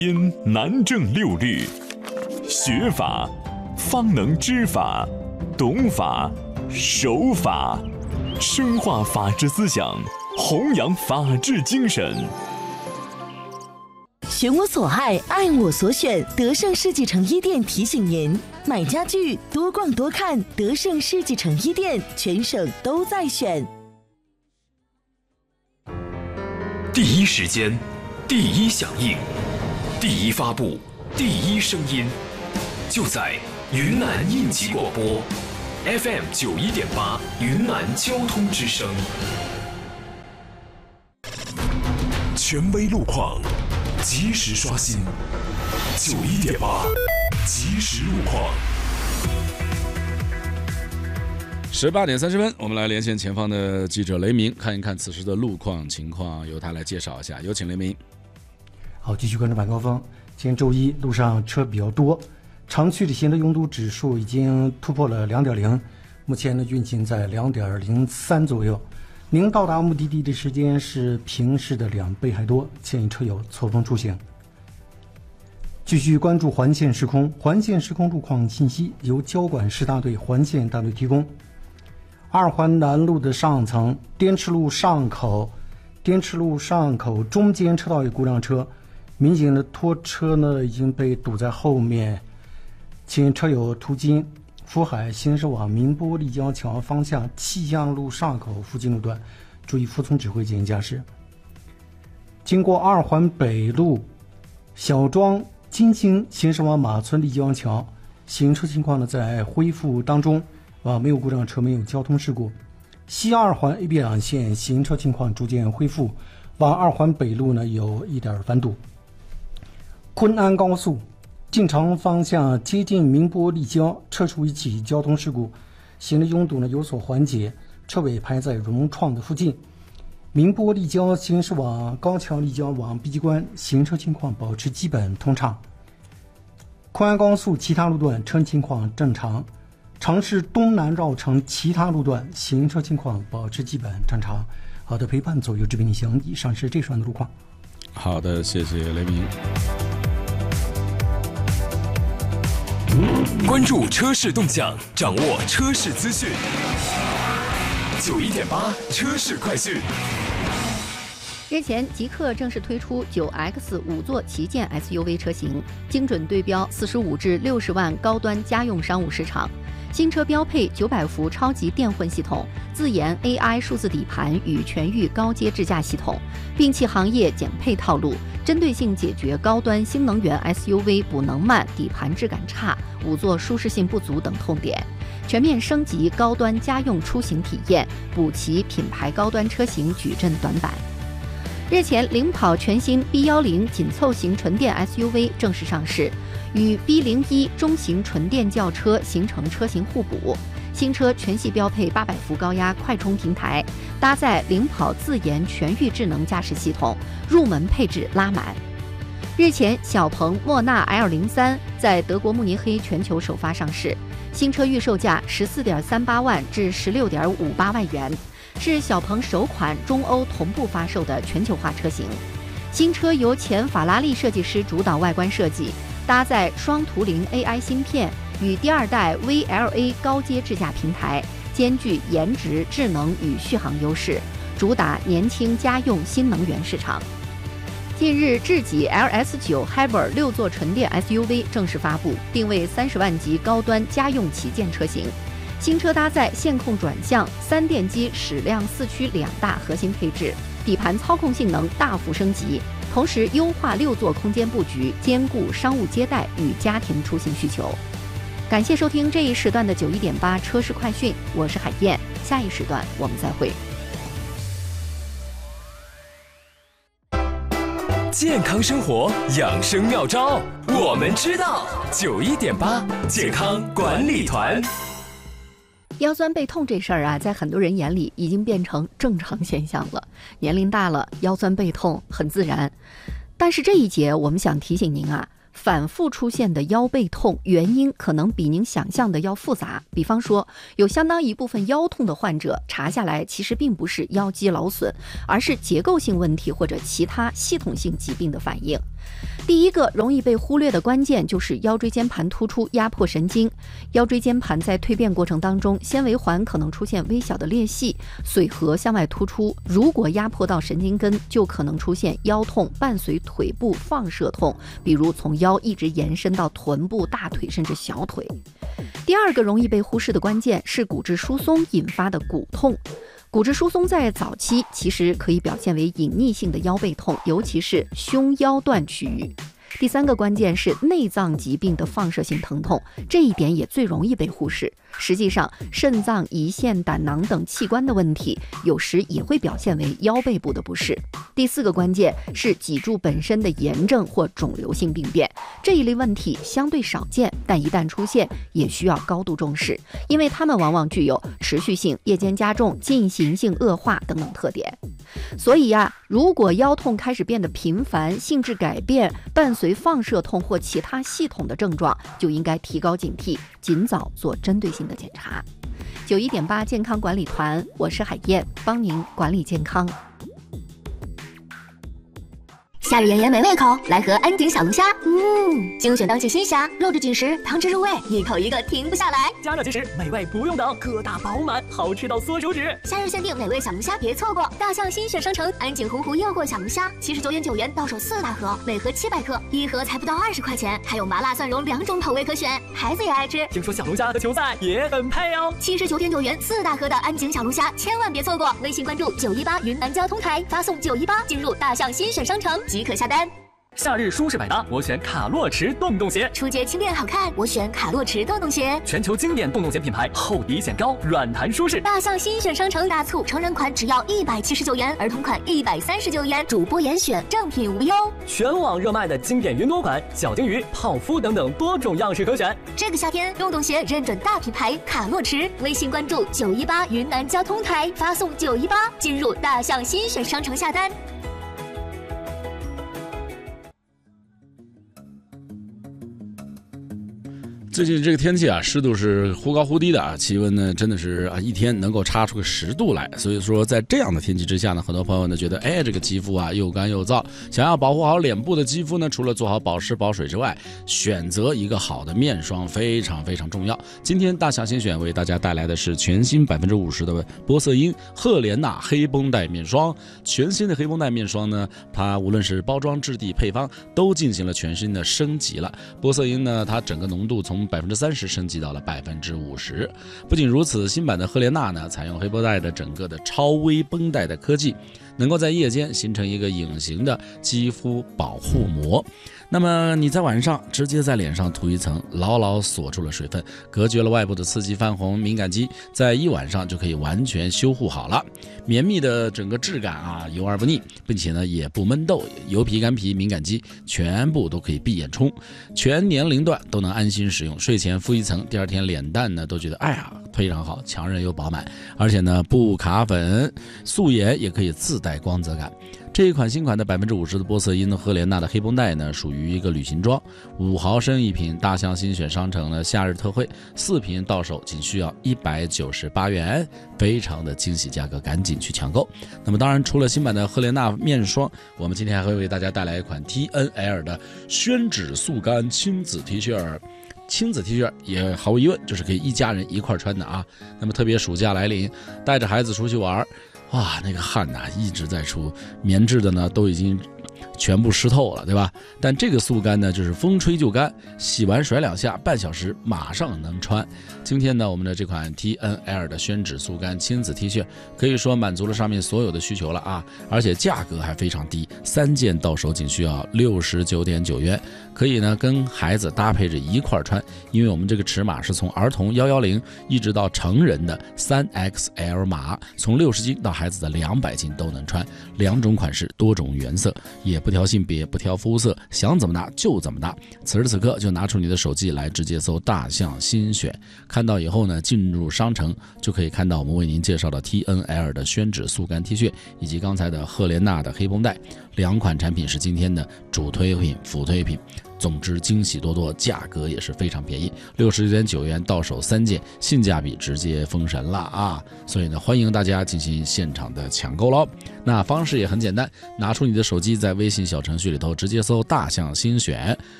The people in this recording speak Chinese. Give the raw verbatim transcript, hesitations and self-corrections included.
因南正六律，学法方能知法，懂法，守法，深化法治思想，弘扬法治精神。 选我所爱，爱我所选。德胜世纪成衣店提醒您：买家具多逛多看，德胜世纪成衣店，全省都在选。 第一时间，第一响应，第一发布，第一声音，就在云南应急广播 F M 九一点八云南交通之声。 权威路况，及时刷新。九一点八，及时路况。 十八点三十分，我们来连线前方的记者雷鸣，看一看此时的路况情况，由他来介绍一下。有请雷鸣。 好，继续关注晚高峰。今天周一，路上车比较多，长驱直行的拥堵指数已经突破了两点零，目前呢运行在两点零三左右。您到达目的地的时间是平时的两倍还多，建议车友错峰出行。继续关注环线时空，环线时空路况信息由交管市大队环线大队提供。二环南路的上层滇池路上口，滇池路上口中间车道有故障车，民警的拖车呢已经被堵在后面，请车友途经福海行驶往宁波立交桥方向气象路上口附近路段，注意服从指挥，进行驾驶。经过二环北路小庄金星行驶往马村立交桥，行车情况呢在恢复当中，啊，没有故障车，没有交通事故。西二环 A、B 两线行车情况逐渐恢复，往二环北路呢有一点繁堵。昆安高速进城方向接近宁波立交，车出一起交通事故，行人拥堵呢有所缓解，车尾排在融创的附近。宁波立交行驶往高桥立交往碧鸡关，行车情况保持基本通畅。昆安高速其他路段车情况正常，城市东南绕城其他路段行车情况保持基本正常。好的，陪伴左右这边的行，以上是这段的路况。 好的，谢谢雷鸣。 关注车市动向，掌握车市资讯。九一点八车市快讯。 日前，极氪正式推出九 X 五座旗舰 S U V 车型，精准对标四十五至六十万高端家用商务市场。新车标配九百伏超级电混系统、自研 A I 数字底盘与全域高阶智驾系统，摒弃行业减配套路，针对性解决高端新能源 S U V 补能慢、底盘质感差、五座舒适性不足等痛点，全面升级高端家用出行体验，补齐品牌高端车型矩阵短板。日前，领跑全新 B 一零 紧凑型纯电 S U V 正式上市，与 B 零一 中型纯电轿车形成车型互补。新车全系标配八百伏高压快充平台，搭载领跑自研全域智能驾驶系统，入门配置拉满。日前，小鹏莫纳 L 零三 在德国慕尼黑全球首发上市，新车预售价十四点三八万至十六点五八万元。是小鹏首款中欧同步发售的全球化车型。新车由前法拉利设计师主导外观设计，搭载双图灵 A I 芯片与第二代 V L A 高阶智驾平台，兼具颜值、智能与续航优势，主打年轻家用新能源市场。近日，智己 L S 九 Hybrid 六座纯电 S U V 正式发布，定位三十万级高端家用旗舰车型。新车搭载线控转向、三电机矢量四驱两大核心配置，底盘操控性能大幅升级，同时优化六座空间布局，兼顾商务接待与家庭出行需求。感谢收听这一时段的九一点八车市快讯，我是海燕，下一时段我们再会。 健康生活养生妙招，我们知道。九一点八健康管理团。 腰酸背痛这事儿啊，在很多人眼里已经变成正常现象了。年龄大了，腰酸背痛很自然。但是这一节我们想提醒您啊，反复出现的腰背痛原因可能比您想象的要复杂。比方说，有相当一部分腰痛的患者查下来，其实并不是腰肌劳损，而是结构性问题或者其他系统性疾病的反应。 第一个容易被忽略的关键就是腰椎间盘突出压迫神经。腰椎间盘在蜕变过程当中，纤维环可能出现微小的裂隙，髓核向外突出。如果压迫到神经根，就可能出现腰痛，伴随腿部放射痛，比如从腰一直延伸到臀部、大腿甚至小腿。第二个容易被忽视的关键是骨质疏松引发的骨痛。骨质疏松在早期其实可以表现为隐匿性的腰背痛，尤其是胸腰段区域。第三个关键是内脏疾病的放射性疼痛，这一点也最容易被忽视。实际上，肾脏、胰腺、胆囊等器官的问题，有时也会表现为腰背部的不适。第四个关键是脊柱本身的炎症或肿瘤性病变，这一类问题相对少见，但一旦出现，也需要高度重视，因为它们往往具有持续性、夜间加重、进行性恶化等等特点。所以呀、啊，如果腰痛开始变得频繁、性质改变，伴随放射痛或其他系统的症状，就应该提高警惕，尽早做针对性的检查。九一点八健康管理团，我是海燕，帮您管理健康。 夏日炎炎没胃口，来盒安井小龙虾。嗯，精选当季新虾，肉质紧实，汤汁入味，一口一个停不下来。 加热即食，美味不用等，个大饱满，好吃到缩手指。 夏日限定美味小龙虾，别错过！大象新选商城安井洪湖诱惑小龙虾，七十九点九元到手四大盒，每盒七百克，一盒才不到二十块钱，还有麻辣蒜蓉两种口味可选，孩子也爱吃。 听说小龙虾和球赛也很配哦。 七十九点九元四大盒的安井小龙虾，千万别错过！微信关注九一八云南交通台，发送九一八进入大象新选商城即可下单。 夏日舒适百搭，我选卡洛驰洞洞鞋。 初阶轻便好看，我选卡洛驰洞洞鞋。 全球经典洞洞鞋品牌，厚底显高，软弹舒适。 大象新选商城大促，成人款只要一百七十九元，儿童款一百三十九元，主播严选，正品无忧。 全网热卖的经典云朵款、小金鱼、泡芙等等多种样式可选。 这个夏天，洞洞鞋认准大品牌卡洛驰，微信关注九一八云南交通台，发送九一八进入大象新选商城下单。 最近这个天气啊，湿度是忽高忽低的啊，气温呢真的是啊一天能够差出个十度来，所以说在这样的天气之下呢，很多朋友呢觉得，哎，这个肌肤啊又干又燥，想要保护好脸部的肌肤呢，除了做好保湿保水之外，选择一个好的面霜非常非常重要。今天大象新选为大家带来的是全新百分之五十的玻色因赫莲娜黑绷带面霜。全新的黑绷带面霜呢，它无论是包装、质地、配方都进行了全新的升级了。玻色因呢，它整个浓度从百分之三十升级到了百分之五十。不仅如此，新版的赫莲娜呢，采用黑绷带的整个的超微绷带的科技，能够在夜间形成一个隐形的肌肤保护膜。那么你在晚上直接在脸上涂一层，牢牢锁住了水分，隔绝了外部的刺激、泛红、敏感肌，在一晚上就可以完全修护好了。绵密的整个质感啊，油而不腻，并且呢也不闷痘，油皮、干皮、敏感肌全部都可以闭眼冲，全年龄段都能安心使用。睡前敷一层，第二天脸蛋呢都觉得哎呀非常好，强韧又饱满，而且呢不卡粉，素颜也可以自带光泽感。这一款新款的百分之五十的玻色因赫莲娜的黑绷带呢，属于一个旅行装，五毫升一瓶，大象新选商城的夏日特惠，四瓶到手仅需要一百九十八元，非常的惊喜价格，赶紧去抢购。那么当然，除了新版的赫莲娜面霜，我们今天还会为大家带来一款 T N L 的宣纸速干亲子 T 恤。亲子 T 恤也毫无疑问就是可以一家人一块穿的啊。那么特别暑假来临，带着孩子出去玩，哇，那个汗呐、啊、一直在出，棉质的呢都已经全部湿透了，对吧？但这个速干呢，就是风吹就干，洗完甩两下，半小时马上能穿。今天呢，我们的这款 T N L 的宣纸速干亲子 T 恤，可以说满足了上面所有的需求了啊！而且价格还非常低，三件到手仅需要六十九点九元，可以呢跟孩子搭配着一块穿，因为我们这个尺码是从儿童一一零一直到成人的 三 X L 码，从六十斤到孩子的两百斤都能穿，两种款式，多种原色，也不挑性别，不挑肤色，想怎么搭就怎么搭。此时此刻就拿出你的手机来，直接搜大象新选，看到以后呢，进入商城就可以看到我们为您介绍的 T N L 的宣纸速干 T 恤，以及刚才的赫莲娜的黑绷带，两款产品是今天的主推品、辅推品。 总之惊喜多多，价格也是非常便宜，六十九点九元到手三件，性价比直接封神了啊！所以呢，欢迎大家进行现场的抢购喽。那方式也很简单，拿出你的手机，在微信小程序里头直接搜大象新选，